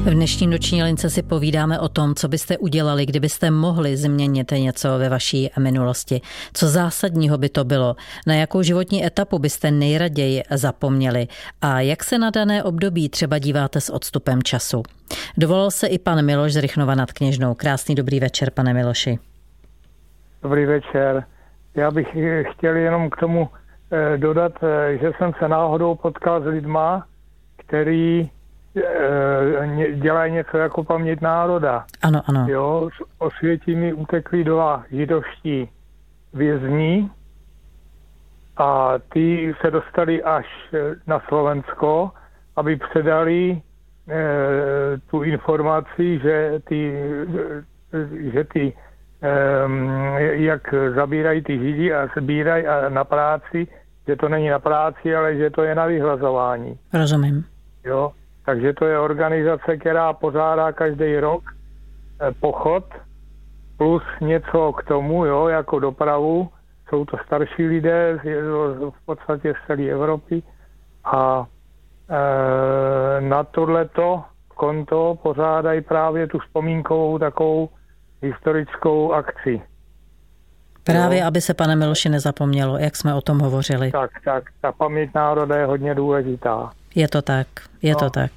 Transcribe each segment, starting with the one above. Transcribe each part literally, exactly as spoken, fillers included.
V dnešní noční lince si povídáme o tom, co byste udělali, kdybyste mohli změnit něco ve vaší minulosti. Co zásadního by to bylo? Na jakou životní etapu byste nejraději zapomněli? A jak se na dané období třeba díváte s odstupem času? Dovolal se i pan Miloš z Rychnova nad Kněžnou. Krásný dobrý večer, pane Miloši. Dobrý večer. Já bych chtěl jenom k tomu dodat, že jsem se náhodou potkal s lidma, který dělají něco jako paměť národa. Ano, ano. Jo, z Osvětimi utekli dva židovští vězni a ty se dostali až na Slovensko, aby předali e, tu informaci, že ty, že ty e, jak zabírají ty židi a sbírají na práci, že to není na práci, ale že to je na vyhlazování. Rozumím. Jo. Takže to je organizace, která pořádá každý rok pochod plus něco k tomu, jo, jako dopravu. Jsou to starší lidé v podstatě z celé Evropy a e, na tohleto konto pořádají právě tu vzpomínkovou takovou historickou akci. Právě, jo. Aby se, pane Miloši, nezapomnělo, jak jsme o tom hovořili. Tak, tak, ta paměť národa je hodně důležitá. Je to tak, je no. to tak.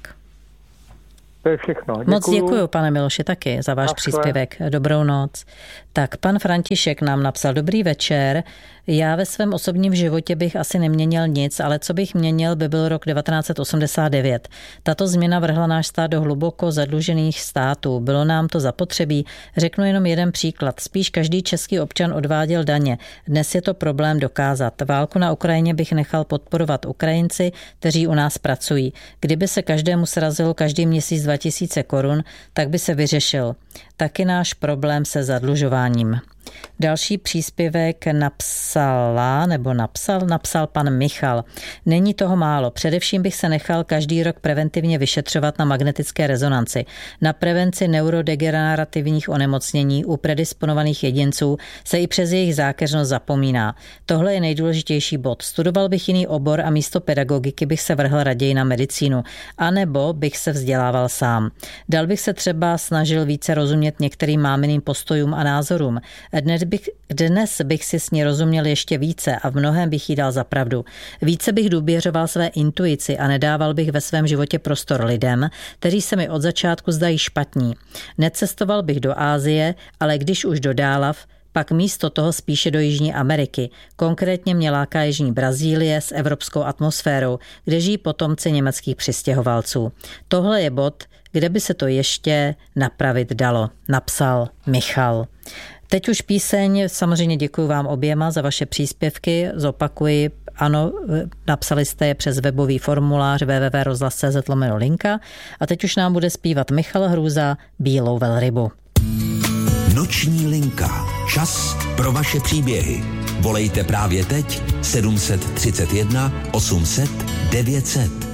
To je všechno. Děkuju. Moc děkuju, pane Miloši, taky za váš příspěvek. Dobrou noc. Tak pan František nám napsal: dobrý večer. Já ve svém osobním životě bych asi neměnil nic, ale co bych měnil, by byl rok devatenáct set osmdesát devět. Tato změna vrhla náš stát do hluboko zadlužených států. Bylo nám to zapotřebí. Řeknu jenom jeden příklad. Spíš každý český občan odváděl daně. Dnes je to problém dokázat. Válku na Ukrajině bych nechal podporovat Ukrajinci, kteří u nás pracují. Kdyby se každému srazilo každý měsíc dva tisíce korun, tak by se vyřešil. Taky náš problém se zadlužováním. Další příspěvek napsala, nebo napsal, napsal pan Michal. Není toho málo. Především bych se nechal každý rok preventivně vyšetřovat na magnetické rezonanci. Na prevenci neurodegenerativních onemocnění u predisponovaných jedinců se i přes jejich zákeřnost zapomíná. Tohle je nejdůležitější bod. Studoval bych jiný obor a místo pedagogiky bych se vrhl raději na medicínu. A nebo bych se vzdělával sám. Dal bych se třeba snažil více rozumět některým máminým postojům a názorům. Dnes bych, dnes bych si s ní rozuměl ještě více a v mnohém bych jí dal za pravdu. Více bych důvěřoval své intuici a nedával bych ve svém životě prostor lidem, kteří se mi od začátku zdají špatní. Necestoval bych do Asie, ale když už do Dálav, pak místo toho spíše do Jižní Ameriky. Konkrétně mě láká Jižní Brazílie s evropskou atmosférou, kde žijí potomci německých přistěhovalců. Tohle je bod, kde by se to ještě napravit dalo, napsal Michal. Teď už píseň, samozřejmě děkuji vám oběma za vaše příspěvky, zopakuji, ano, napsali jste je přes webový formulář w w w tečka rozhlas tečka c z lomeno linka a teď už nám bude zpívat Michal Hrůza Bílou velrybu. Noční linka. Čas pro vaše příběhy. Volejte právě teď sedm set třicet jedna osm set devět set.